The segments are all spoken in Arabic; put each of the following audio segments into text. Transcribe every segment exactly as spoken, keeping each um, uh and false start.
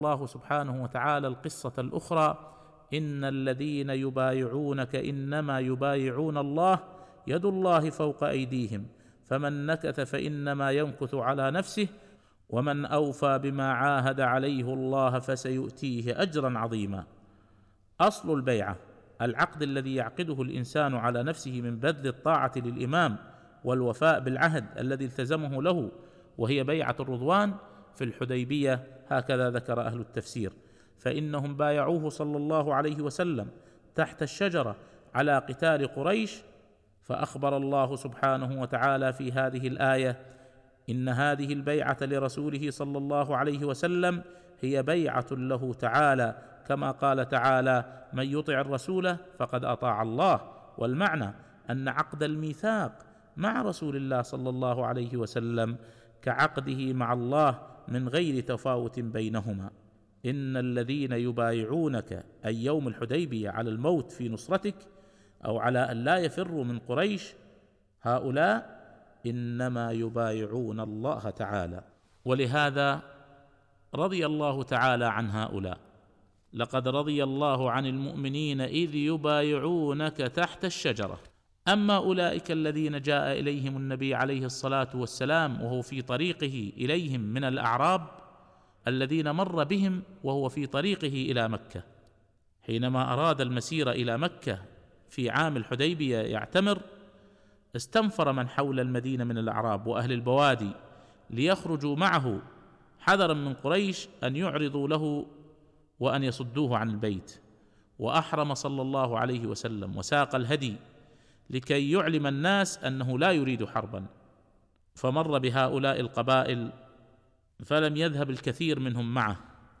الله سبحانه وتعالى القصة الأخرى: إن الذين يبايعونك إنما يبايعون الله يد الله فوق أيديهم فمن نكث فإنما ينكث على نفسه ومن أوفى بما عاهد عليه الله فسيؤتيه أجرا عظيما. أصل البيعة العقد الذي يعقده الإنسان على نفسه من بذل الطاعة للإمام والوفاء بالعهد الذي التزمه له، وهي بيعة الرضوان في الحديبية، هكذا ذكر أهل التفسير. فإنهم بايعوه صلى الله عليه وسلم تحت الشجرة على قتال قريش، فأخبر الله سبحانه وتعالى في هذه الآية: إن هذه البيعة لرسوله صلى الله عليه وسلم هي بيعة له تعالى، كما قال تعالى: من يطع الرسول فقد أطاع الله. والمعنى أن عقد الميثاق مع رسول الله صلى الله عليه وسلم كعقده مع الله من غير تفاوت بينهما. إن الذين يبايعونك أي يوم الحديبية على الموت في نصرتك أو على أن لا يفروا من قريش، هؤلاء إنما يبايعون الله تعالى. ولهذا رضي الله تعالى عن هؤلاء: لقد رضي الله عن المؤمنين إذ يبايعونك تحت الشجرة. أما أولئك الذين جاء إليهم النبي عليه الصلاة والسلام وهو في طريقه إليهم من الأعراب الذين مر بهم وهو في طريقه إلى مكة، حينما أراد المسير إلى مكة في عام الحديبية يعتمر، استنفر من حول المدينة من الأعراب وأهل البوادي ليخرجوا معه حذرا من قريش أن يعرضوا له وأن يصدوه عن البيت. وأحرم صلى الله عليه وسلم وساق الهدي لكي يعلم الناس أنه لا يريد حربا، فمر بهؤلاء القبائل فلم يذهب الكثير منهم معه.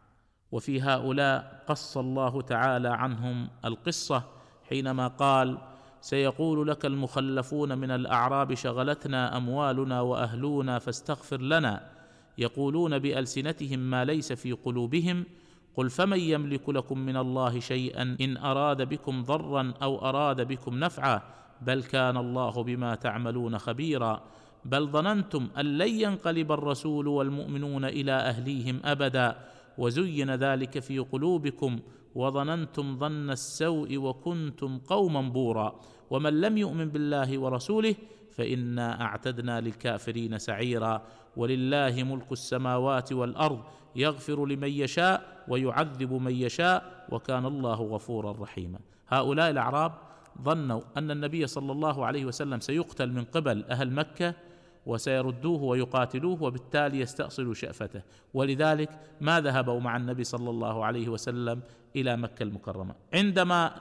وفي هؤلاء قص الله تعالى عنهم القصة حينما قال: سيقول لك المخلفون من الأعراب شغلتنا أموالنا وأهلنا فاستغفر لنا، يقولون بألسنتهم ما ليس في قلوبهم، قل فمن يملك لكم من الله شيئا إن أراد بكم ضرا أو أراد بكم نفعا، بل كان الله بما تعملون خبيرا، بل ظننتم أن لن ينقلب الرسول والمؤمنون إلى أهليهم أبدا، وزين ذلك في قلوبكم وظننتم ظن السوء وكنتم قوما بورا، ومن لم يؤمن بالله ورسوله فإنا أعتدنا للكافرين سعيرا، ولله ملك السماوات والأرض يغفر لمن يشاء ويعذب من يشاء وكان الله غفورا رحيما. هؤلاء الأعراب ظنوا أن النبي صلى الله عليه وسلم سيقتل من قبل أهل مكة وسيردوه ويقاتلوه، وبالتالي يستأصلوا شأفته، ولذلك ما ذهبوا مع النبي صلى الله عليه وسلم إلى مكة المكرمة. عندما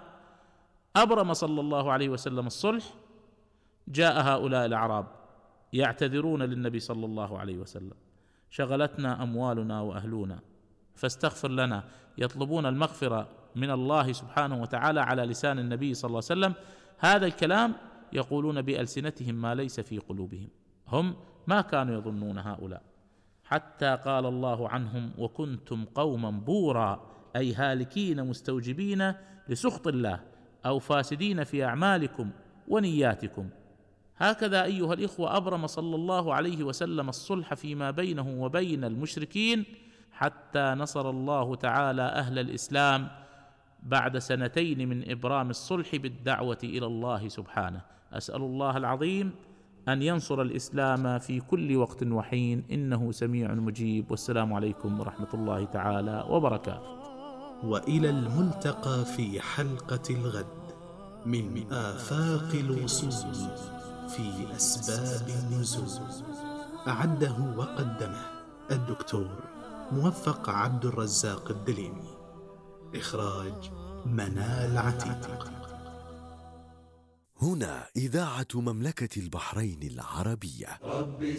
أبرم صلى الله عليه وسلم الصلح، جاء هؤلاء الأعراب يعتذرون للنبي صلى الله عليه وسلم: شغلتنا أموالنا وأهلنا فاستغفر لنا، يطلبون المغفرة من الله سبحانه وتعالى على لسان النبي صلى الله عليه وسلم. هذا الكلام يقولون بألسنتهم ما ليس في قلوبهم، هم ما كانوا يظنون هؤلاء، حتى قال الله عنهم: وكنتم قوما بورا، أي هالكين مستوجبين لسخط الله أو فاسدين في أعمالكم ونياتكم. هكذا أيها الإخوة أبرم صلى الله عليه وسلم الصلح فيما بينه وبين المشركين، حتى نصر الله تعالى أهل الإسلام بعد سنتين من إبرام الصلح بالدعوة إلى الله سبحانه. أسأل الله العظيم أن ينصر الإسلام في كل وقت وحين، إنه سميع مجيب. والسلام عليكم ورحمة الله تعالى وبركاته. وإلى الملتقى في حلقة الغد من آفاق الوصول في أسباب النزول. أعده وقدمه الدكتور موفق عبد الرزاق الدليمي. إخراج منال عتيق. هنا إذاعة مملكة البحرين العربية. رب